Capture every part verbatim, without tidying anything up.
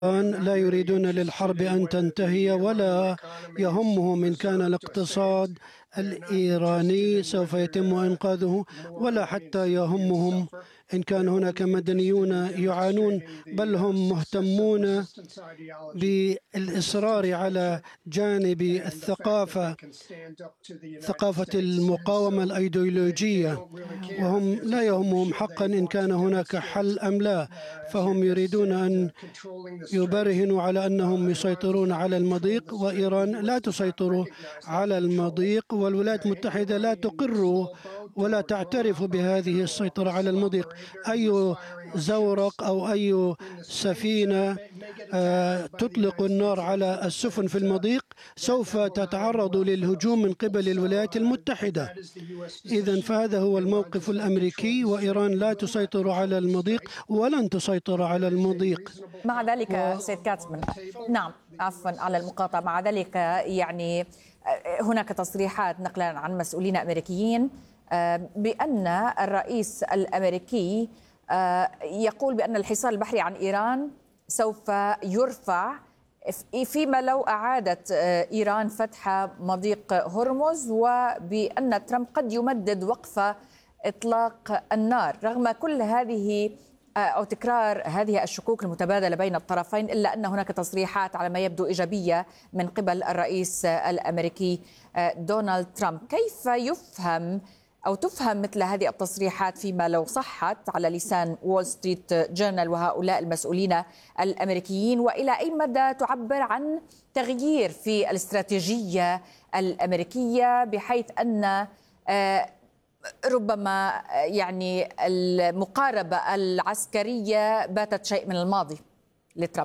لا يريدون للحرب أن تنتهي، ولا يهمهم إن كان الاقتصاد الإيراني سوف يتم إنقاذه، ولا حتى يهمهم إن كان هناك مدنيون يعانون، بل هم مهتمون بالإصرار على جانب الثقافة، ثقافة المقاومة الأيديولوجية، وهم لا يهمهم حقا إن كان هناك حل أم لا. فهم يريدون أن يبرهنوا على أنهم يسيطرون على المضيق، وإيران لا تسيطر على المضيق، والولايات المتحدة لا تقر ولا تعترف بهذه السيطرة على المضيق. أي زورق أو أي سفينة تطلق النار على السفن في المضيق سوف تتعرض للهجوم من قبل الولايات المتحدة. إذن فهذا هو الموقف الأمريكي، وإيران لا تسيطر على المضيق ولن تسيطر على المضيق. مع ذلك و... سيد كاتمن، نعم عفوا على المقاطعة، مع ذلك يعني هناك تصريحات نقلا عن مسؤولين أمريكيين بأن الرئيس الأمريكي يقول بأن الحصار البحري عن إيران سوف يرفع فيما لو أعادت إيران فتح مضيق هرمز، وبأن ترامب قد يمدد وقف إطلاق النار. رغم كل هذه أو تكرار هذه الشكوك المتبادلة بين الطرفين، إلا أن هناك تصريحات على ما يبدو إيجابية من قبل الرئيس الأمريكي دونالد ترامب. كيف يفهم أو تفهم مثل هذه التصريحات فيما لو صحت على لسان وول ستريت جورنال وهؤلاء المسؤولين الأمريكيين؟ وإلى أي مدى تعبر عن تغيير في الاستراتيجية الأمريكية، بحيث أن ربما يعني المقاربة العسكرية باتت شيء من الماضي لترامب؟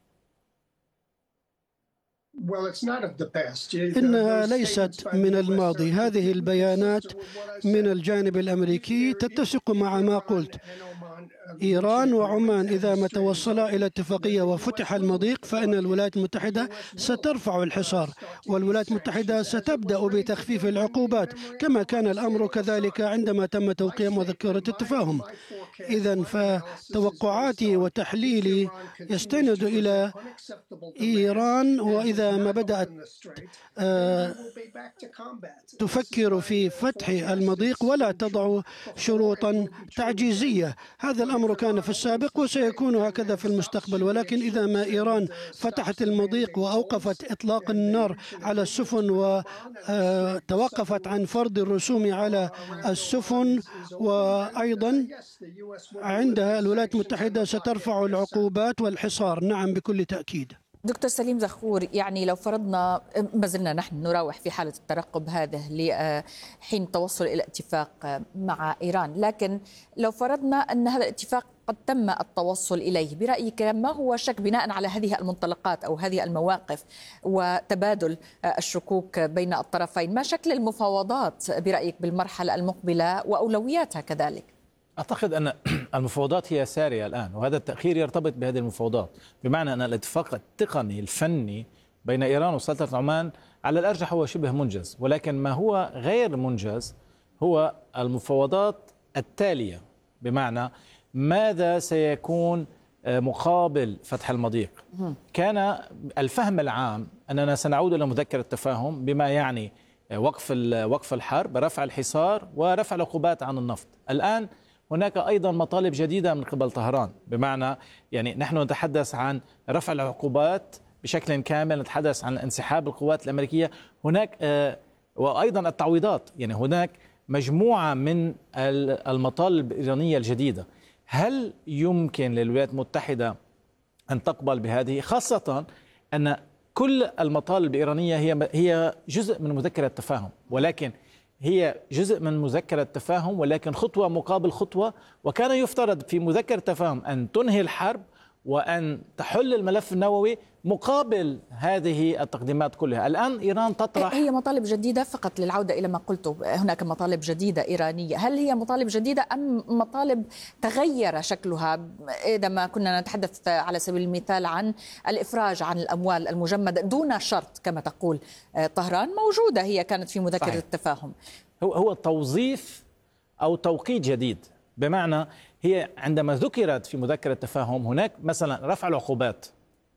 إنها ليست من الماضي. هذه البيانات من الجانب الأمريكي تتسق مع ما قلت. إيران وعمان إذا ما توصلا إلى اتفاقية وفتح المضيق، فإن الولايات المتحدة سترفع الحصار، والولايات المتحدة ستبدأ بتخفيف العقوبات، كما كان الأمر كذلك عندما تم توقيع مذكرة التفاهم. إذن فتوقعاتي وتحليلي يستند إلى إيران، وإذا ما بدأت آه تفكر في فتح المضيق ولا تضع شروطا تعجيزية. هذا الأمر كان في السابق وسيكون هكذا في المستقبل، ولكن إذا ما إيران فتحت المضيق وأوقفت إطلاق النار على السفن وتوقفت عن فرض الرسوم على السفن، وأيضا عندها الولايات المتحدة سترفع العقوبات والحصار. نعم بكل تأكيد. دكتور سليم زغفور، يعني لو فرضنا ما زلنا نحن نراوح في حالة الترقب هذا لحين التوصل إلى اتفاق مع إيران، لكن لو فرضنا أن هذا الاتفاق قد تم التوصل إليه، برأيك ما هو الشك بناء على هذه المنطلقات أو هذه المواقف وتبادل الشكوك بين الطرفين؟ ما شكل المفاوضات برأيك بالمرحلة المقبلة وأولوياتها كذلك؟ أعتقد أن المفاوضات هي سارية الآن، وهذا التأخير يرتبط بهذه المفاوضات، بمعنى أن الاتفاق التقني الفني بين إيران وسلطنة عمان على الأرجح هو شبه منجز، ولكن ما هو غير منجز هو المفاوضات التالية، بمعنى ماذا سيكون مقابل فتح المضيق. كان الفهم العام أننا سنعود إلى مذكرة تفاهم بما يعني وقف وقف الحرب، رفع الحصار، ورفع العقوبات عن النفط. الآن هناك أيضا مطالب جديدة من قبل طهران، بمعنى يعني نحن نتحدث عن رفع العقوبات بشكل كامل، نتحدث عن انسحاب القوات الأمريكية هناك، آه وأيضا التعويضات. يعني هناك مجموعة من المطالب الإيرانية الجديدة. هل يمكن للولايات المتحدة أن تقبل بهذه، خاصة أن كل المطالب الإيرانية هي هي جزء من مذكرة التفاهم، ولكن هي جزء من مذكرة التفاهم ولكن خطوة مقابل خطوة، وكان يفترض في مذكرة التفاهم أن تنهي الحرب وأن تحل الملف النووي مقابل هذه التقديمات كلها. الآن إيران تطرح هي مطالب جديدة فقط. للعودة إلى ما قلته، هناك مطالب جديدة إيرانية، هل هي مطالب جديدة أم مطالب تغير شكلها؟ إذا ما كنا نتحدث على سبيل المثال عن الإفراج عن الأموال المجمدة دون شرط كما تقول طهران، موجودة هي كانت في مذكرة صحيح. التفاهم هو هو توظيف أو توقيت جديد، بمعنى هي عندما ذكرت في مذكرة التفاهم هناك مثلا رفع العقوبات